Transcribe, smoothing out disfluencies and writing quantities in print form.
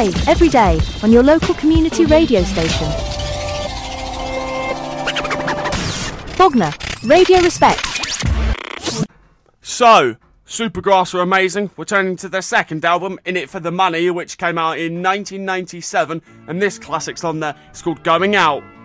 play every day on your local community radio station. Bognor, Radio Respect. So, Supergrass are amazing. We're turning to their second album, In It For The Money, which came out in 1997, and this classic's on there. It's called Going Out.